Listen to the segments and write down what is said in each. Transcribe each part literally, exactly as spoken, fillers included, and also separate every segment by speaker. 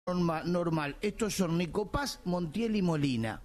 Speaker 1: norma, normal. Estos son Nico Paz, Montiel y Molina.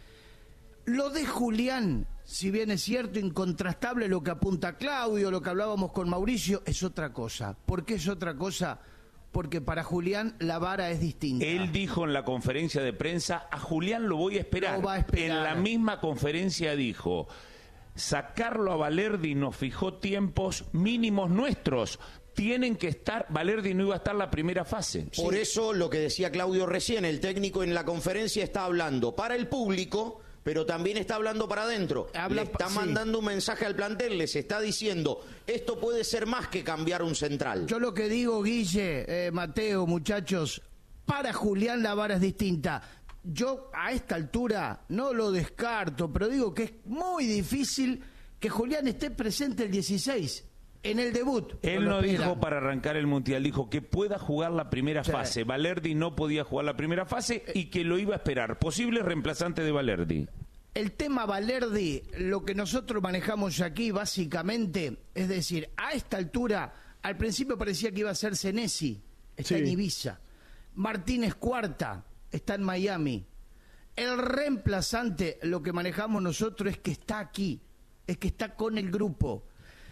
Speaker 1: Lo de Julián, si bien es cierto, incontrastable lo que apunta Claudio, lo que hablábamos con Mauricio, es otra cosa. ¿Por qué es otra cosa? Porque para Julián la vara es distinta.
Speaker 2: Él dijo en la conferencia de prensa, a Julián lo voy a esperar.
Speaker 1: Lo va a esperar.
Speaker 2: En la misma conferencia dijo, sacarlo a Valerdi nos fijó tiempos mínimos nuestros. Tienen que estar, Valerdi no iba a estar la primera fase.
Speaker 3: Por
Speaker 2: sí.
Speaker 3: eso lo que decía Claudio recién, el técnico en la conferencia está hablando para el público, pero también está hablando para adentro.
Speaker 1: Habla,
Speaker 3: le está
Speaker 1: sí.
Speaker 3: mandando un mensaje al plantel, les está diciendo, esto puede ser más que cambiar un central.
Speaker 1: Yo lo que digo, Guille, eh, Mateo, muchachos, para Julián la vara es distinta. Yo a esta altura no lo descarto, pero digo que es muy difícil que Julián esté presente el dieciséis. En el debut.
Speaker 2: Él no dijo para arrancar el Mundial, dijo que pueda jugar la primera sí. fase. Valerdi no podía jugar la primera fase y que lo iba a esperar. Posible reemplazante de Valerdi.
Speaker 1: El tema Valerdi, lo que nosotros manejamos aquí básicamente, es decir, a esta altura, al principio parecía que iba a ser Senesi, está sí. en Ibiza. Martínez Cuarta, está en Miami. El reemplazante, lo que manejamos nosotros es que está aquí, es que está con el grupo.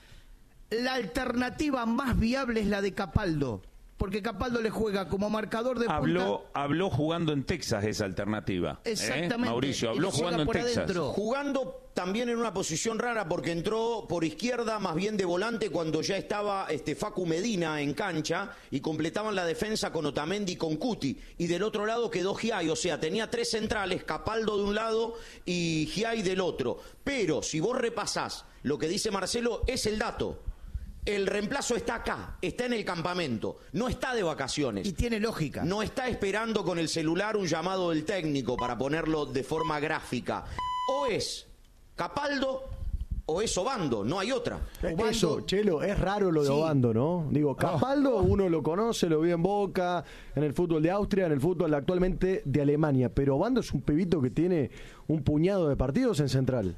Speaker 1: La alternativa más viable es la de Capaldo, porque Capaldo le juega como marcador de
Speaker 2: habló,
Speaker 1: punta.
Speaker 2: Habló jugando en Texas esa alternativa.
Speaker 1: Exactamente.
Speaker 2: ¿Eh? Mauricio, habló jugando en Texas.
Speaker 3: Adentro. Jugando también en una posición rara porque entró por izquierda, más bien de volante, cuando ya estaba este Facu Medina en cancha y completaban la defensa con Otamendi y con Cuti. Y del otro lado quedó Giai, o sea, tenía tres centrales, Capaldo de un lado y Giai del otro. Pero si vos repasás lo que dice Marcelo, es el dato. El reemplazo está acá, está en el campamento, no está de vacaciones.
Speaker 1: Y tiene lógica.
Speaker 3: No está esperando con el celular un llamado del técnico para ponerlo de forma gráfica. O es Capaldo o es Obando, no hay otra.
Speaker 4: Obando. Eso, Chelo, es raro lo de sí. Obando, ¿no? Digo, Capaldo oh. uno lo conoce, lo vio en Boca, en el fútbol de Austria, en el fútbol actualmente de Alemania, pero Obando es un pibito que tiene un puñado de partidos en Central.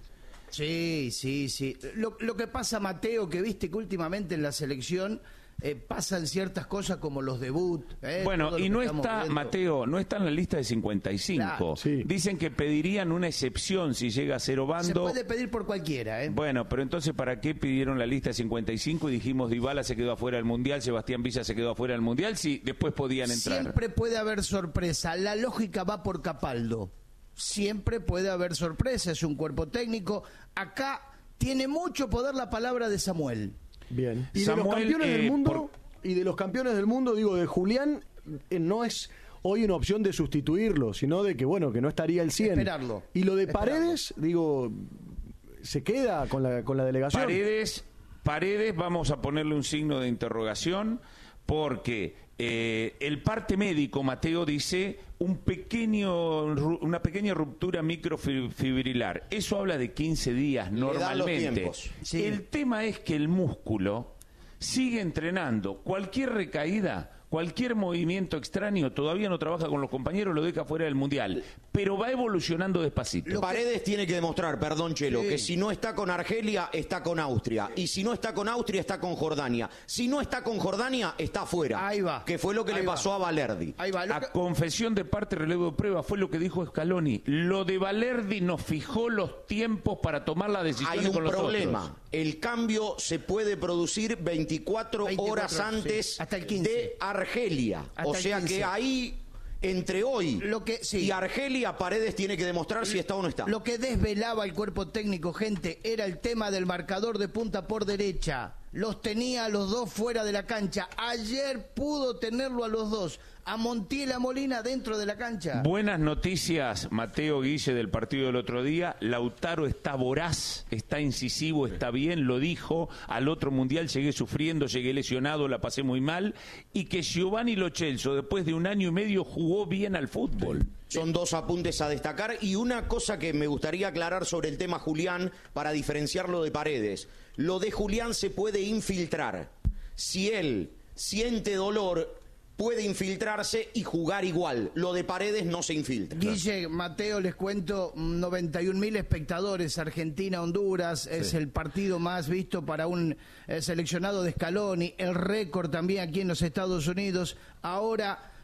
Speaker 1: Sí, sí, sí. Lo, lo que pasa, Mateo, que viste que últimamente en la selección eh, pasan ciertas cosas como los debut. Eh,
Speaker 2: bueno, y no está, viendo. Mateo, no está en la lista de cincuenta y cinco. Claro. Sí. Dicen que pedirían una excepción si llega a ser Obando. Se
Speaker 1: puede pedir por cualquiera, ¿eh?
Speaker 2: Bueno, pero entonces, ¿para qué pidieron la lista de cincuenta y cinco y dijimos Dybala se quedó afuera del Mundial, Sebastián Villa se quedó afuera del Mundial, si después podían entrar?
Speaker 1: Siempre puede haber sorpresa. La lógica va por Capaldo. Siempre puede haber sorpresa, es un cuerpo técnico. Acá tiene mucho poder la palabra de Samuel.
Speaker 4: Bien. Y
Speaker 2: Samuel,
Speaker 4: de los campeones
Speaker 2: eh,
Speaker 4: del mundo,
Speaker 2: por...
Speaker 4: y de los campeones del mundo, digo, de Julián, eh, no es hoy una opción de sustituirlo, sino de que, bueno, que no estaría el cien.
Speaker 1: Esperarlo.
Speaker 4: Y lo de
Speaker 1: Esperarlo.
Speaker 4: Paredes, digo, se queda con la, con la delegación.
Speaker 2: Paredes, Paredes, vamos a ponerle un signo de interrogación, porque eh, el parte médico, Mateo, dice un pequeño, una pequeña ruptura microfibrilar. Eso habla de quince días normalmente.
Speaker 3: Sí.
Speaker 2: El tema es que el músculo sigue entrenando. Cualquier recaída, cualquier movimiento extraño, todavía no trabaja con los compañeros, lo deja fuera del Mundial, pero va evolucionando despacito.
Speaker 3: Paredes tiene que demostrar, perdón Chelo,
Speaker 1: sí.
Speaker 3: que si no está con Argelia, está con Austria, y si no está con Austria, está con Jordania. Si no está con Jordania, está afuera.
Speaker 1: Ahí va.
Speaker 3: Que fue lo que
Speaker 1: Ahí
Speaker 3: le
Speaker 1: va.
Speaker 3: pasó a Valerdi.
Speaker 1: Ahí va.
Speaker 2: A confesión de parte, relevo de prueba, fue lo que dijo Scaloni. Lo de Valerdi nos fijó los tiempos para tomar la decisión.
Speaker 3: Hay un
Speaker 2: con los
Speaker 3: problema.
Speaker 2: otros.
Speaker 3: El cambio se puede producir veinticuatro,
Speaker 1: veinticuatro
Speaker 3: horas antes
Speaker 1: sí. Hasta el quince.
Speaker 3: de Argelia.
Speaker 1: Hasta
Speaker 3: o sea que ahí, entre hoy
Speaker 1: lo que, sí.
Speaker 3: y Argelia, Paredes tiene que demostrar si está o no está.
Speaker 1: Lo que desvelaba el cuerpo técnico, gente, era el tema del marcador de punta por derecha. Los tenía a los dos fuera de la cancha. Ayer pudo tenerlo a los dos. A Montiel, a Molina dentro de la cancha.
Speaker 2: Buenas noticias, Mateo, Guille, del partido del otro día. Lautaro está voraz, está incisivo, está bien, lo dijo. Al otro Mundial llegué sufriendo, llegué lesionado, la pasé muy mal. Y que Giovanni Lo Celso, después de un año y medio, jugó bien al fútbol.
Speaker 3: Son dos apuntes a destacar. Y una cosa que me gustaría aclarar sobre el tema Julián, para diferenciarlo de Paredes. Lo de Julián se puede infiltrar. Si él siente dolor, puede infiltrarse y jugar igual. Lo de Paredes no se infiltra.
Speaker 1: Guille, Mateo, les cuento, noventa y un mil espectadores, Argentina-Honduras, sí. Es el partido más visto para un eh, seleccionado de Scaloni, el récord también aquí en los Estados Unidos. Ahora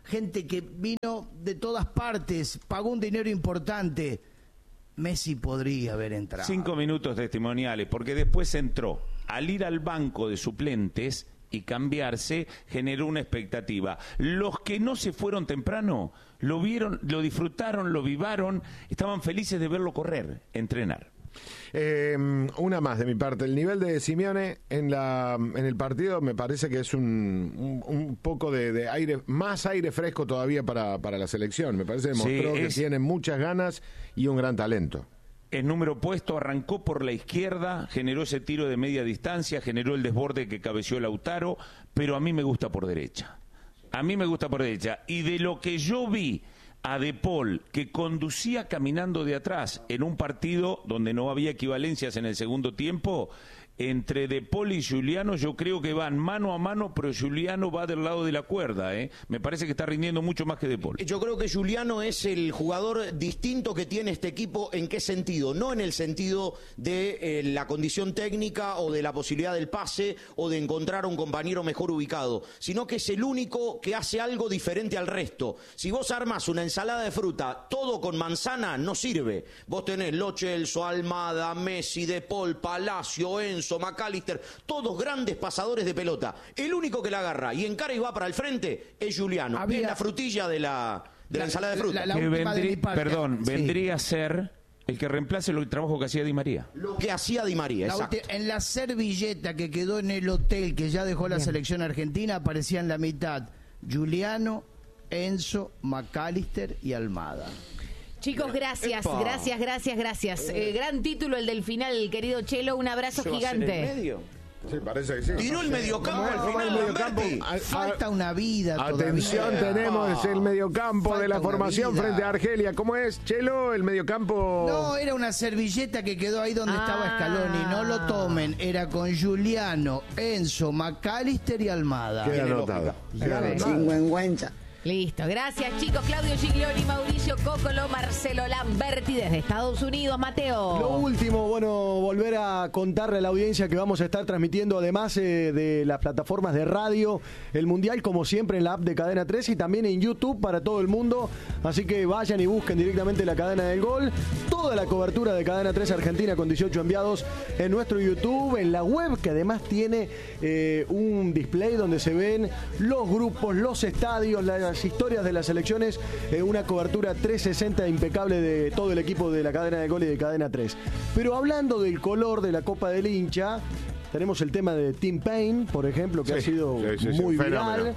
Speaker 1: gente que vino de todas partes, pagó un dinero importante. Messi podría haber entrado.
Speaker 2: Cinco minutos testimoniales, porque después entró. Al ir al banco de suplentes y cambiarse, generó una expectativa. Los que no se fueron temprano, lo vieron, lo disfrutaron, lo vivaron, estaban felices de verlo correr, entrenar.
Speaker 5: Eh, una más de mi parte. El nivel de Simeone en la en el partido me parece que es un, un, un poco de, de aire, más aire fresco todavía para, para la selección. Me parece que demostró sí, es... que tiene muchas ganas y un gran talento.
Speaker 2: El número opuesto arrancó por la izquierda, generó ese tiro de media distancia, generó el desborde que cabeció Lautaro, pero a mí me gusta por derecha. A mí me gusta por derecha. Y de lo que yo vi a De Paul, que conducía caminando de atrás en un partido donde no había equivalencias en el segundo tiempo, entre De Paul y Giuliano yo creo que van mano a mano, pero Giuliano va del lado de la cuerda, ¿eh? Me parece que está rindiendo mucho más que De Paul.
Speaker 3: Yo creo que Giuliano es el jugador distinto que tiene este equipo. ¿En qué sentido? No en el sentido de eh, la condición técnica o de la posibilidad del pase o de encontrar a un compañero mejor ubicado, sino que es el único que hace algo diferente al resto. Si vos armas una ensalada de fruta todo con manzana, no sirve. Vos tenés Lo Celso, Almada, Messi, De Paul, Palacio, Enzo, McAllister, todos grandes pasadores de pelota. El único que la agarra y encara y va para el frente es Giuliano. Había... Es la frutilla de la, de la, la ensalada de fruta.
Speaker 2: La, la que vendrí... Perdón, sí. vendría a ser el que reemplace el trabajo que hacía Di María.
Speaker 3: Lo que hacía Di María, la exacto.
Speaker 1: En la servilleta que quedó en el hotel que ya dejó la Bien. selección argentina aparecían la mitad Giuliano, Enzo, McAllister y Almada.
Speaker 6: Chicos, gracias, Epa. gracias, gracias, gracias. Eh, gran título el del final, querido Chelo, un abrazo gigante.
Speaker 3: ¿En medio?
Speaker 5: Sí, parece que sí.
Speaker 3: Tiró el mediocampo al final.
Speaker 5: El mediocampo.
Speaker 1: Falta una vida.
Speaker 5: Atención,
Speaker 1: todavía.
Speaker 5: tenemos el mediocampo
Speaker 1: Falta
Speaker 5: de la formación
Speaker 1: vida.
Speaker 5: frente a Argelia. ¿Cómo es, Chelo? El mediocampo.
Speaker 1: No, era una servilleta que quedó ahí donde
Speaker 6: ah.
Speaker 1: estaba Scaloni. No lo tomen. Era con Giuliano, Enzo, McAllister y Almada.
Speaker 5: Queda anotado.
Speaker 7: Sinvergüenza.
Speaker 6: Listo, gracias chicos. Claudio Giglioni, Mauricio Cocolo, Marcelo Lamberti desde Estados Unidos. Mateo.
Speaker 4: Lo último, bueno, volver a contarle a la audiencia que vamos a estar transmitiendo además eh, de las plataformas de radio, el Mundial como siempre en la app de Cadena tres y también en YouTube para todo el mundo, así que vayan y busquen directamente la Cadena del Gol, toda la cobertura de Cadena tres Argentina con dieciocho enviados en nuestro YouTube, en la web que además tiene eh, un display donde se ven los grupos, los estadios, la las historias de las elecciones, eh, una cobertura trescientos sesenta impecable de todo el equipo de la Cadena de Gol y de Cadena tres. Pero hablando del color de la Copa del Hincha, tenemos el tema de Tim Payne, por ejemplo, que sí, ha sido sí, sí, muy sí, viral.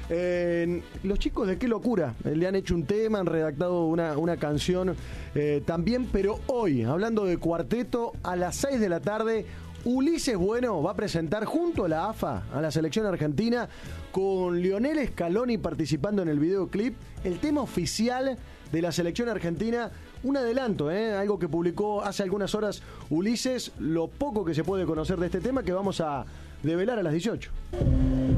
Speaker 4: Eh, los chicos de Qué Locura eh, le han hecho un tema, han redactado una, una canción eh, también, pero hoy, hablando de cuarteto, a las seis de la tarde, Ulises Bueno va a presentar junto a la A F A, a la selección argentina, con Lionel Scaloni participando en el videoclip, el tema oficial de la selección argentina. Un adelanto, ¿eh? Algo que publicó hace algunas horas Ulises, lo poco que se puede conocer de este tema que vamos a develar a las dieciocho.